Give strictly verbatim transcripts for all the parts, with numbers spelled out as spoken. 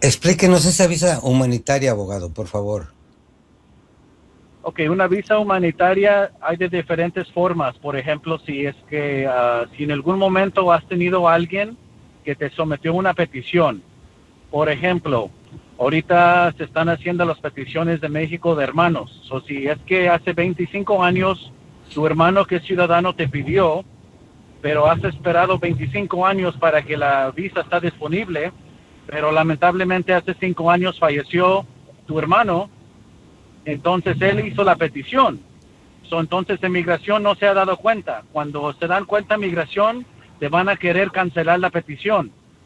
Explíquenos esa visa humanitaria, abogado, por favor. Ok, una visa humanitaria hay de diferentes formas. Por ejemplo, si es que uh, si en algún momento has tenido a alguien que te sometió una petición. Por ejemplo, ahorita se están haciendo las peticiones de México de hermanos. O si es que hace veinticinco años tu hermano que es ciudadano te pidió, pero has esperado veinticinco años para que la visa está disponible, pero lamentablemente hace cinco años falleció tu hermano, entonces él hizo la petición. So, entonces inmigración no se ha dado cuenta. Cuando se dan cuenta migración, te van a querer cancelar la petición.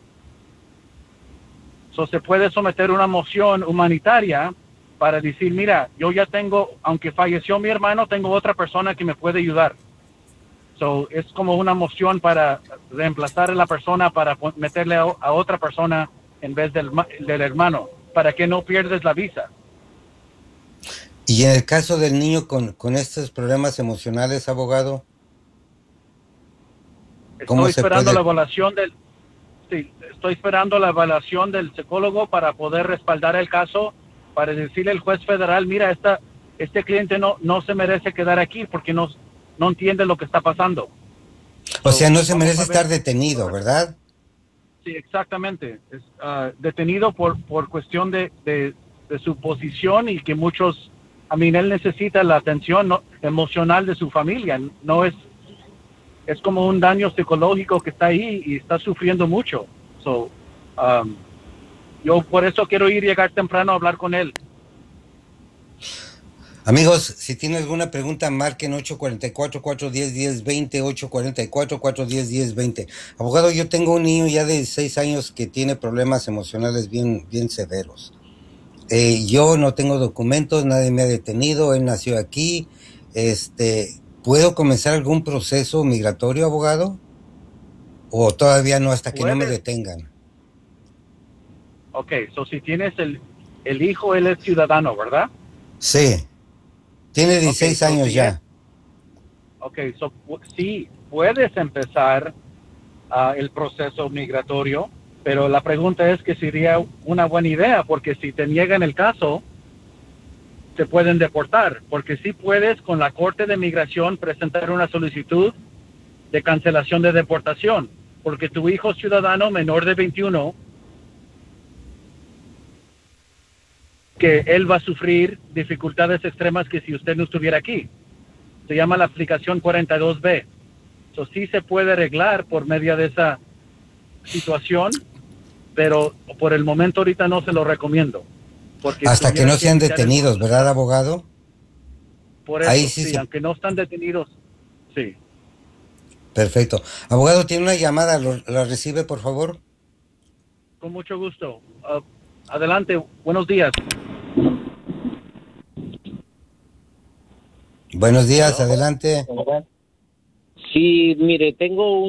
So, se puede someter una moción humanitaria para decir, mira, yo ya tengo, aunque falleció mi hermano, tengo otra persona que me puede ayudar. So, es como una moción para reemplazar a la persona, para meterle a, a otra persona en vez del, del hermano, para que no pierdas la visa. Y en el caso del niño con, con estos problemas emocionales, abogado, ¿cómo Estoy se esperando la puede? evaluación del, sí, estoy esperando la evaluación del psicólogo para poder respaldar el caso, para decirle al juez federal, mira, esta, este cliente no, no se merece quedar aquí porque no, no entiende lo que está pasando. O sea, So, no se vamos merece a ver. estar detenido, ¿verdad? Sí, exactamente. Es uh, detenido por, por cuestión de, de, de su posición y que muchos, a mí él necesita la atención no, emocional de su familia. No es, es como un daño psicológico que está ahí y está sufriendo mucho. So, um, yo por eso quiero ir llegar temprano a hablar con él. Amigos, si tienen alguna pregunta, marquen ocho cuatro cuatro, cuatro uno cero, uno cero dos cero, ocho cuatro cuatro, cuatro uno cero, uno cero dos cero. Abogado, yo tengo un niño ya de seis años que tiene problemas emocionales bien, bien severos. Eh, yo no tengo documentos, nadie me ha detenido, él nació aquí. Este, ¿puedo comenzar algún proceso migratorio, abogado? ¿O todavía no, hasta que no me Puedes, detengan? ok, so si tienes el, el hijo, él es ciudadano, ¿verdad? Sí, tiene Ok, dieciséis so años si es, ya. ok, so sí, puedes empezar uh, el proceso migratorio, pero la pregunta es que sería una buena idea, porque si te niegan el caso, te pueden deportar, porque sí puedes con la Corte de Migración presentar una solicitud de cancelación de deportación, porque tu hijo ciudadano menor de veintiuno, que él va a sufrir dificultades extremas que si usted no estuviera aquí. Se llama la aplicación cuarenta y dos B. Eso sí se puede arreglar por medio de esa situación, pero por el momento ahorita no se lo recomiendo, porque Hasta que tuvieras no que sean iniciar el detenidos, ¿verdad, proceso. abogado? Por Ahí eso, sí sí, se... aunque no están detenidos, sí. Perfecto. Abogado, tiene una llamada, ¿lo, la recibe, por favor? Con mucho gusto. Uh, adelante, buenos días. Buenos días, ¿Aló? adelante. Sí, mire, tengo